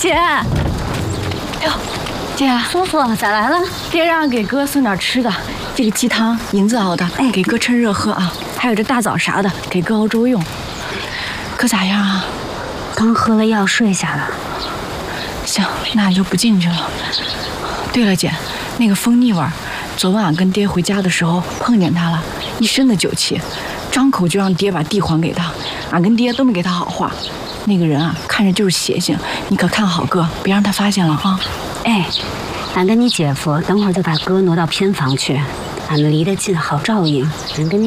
姐，哎呦，姐， 叔叔咋来了？ 爹让给哥送点吃的，这个鸡汤银子熬的，给哥趁热喝啊。还有这大枣啥的，给哥熬粥用。哥咋样啊？ 刚喝了药睡下了。 行，那就不进去了。对了，姐，那个蜂蜜味儿，昨晚俺跟爹回家的时候碰见他了，一身的酒气，张口就让爹把地还给他，俺跟爹都没给他好话。那个人啊，看着就是邪性，你可看好哥，别让他发现了啊！ 哎，俺跟你姐夫等会儿就把哥挪到偏房去，俺们离得近，好照应。俺跟你。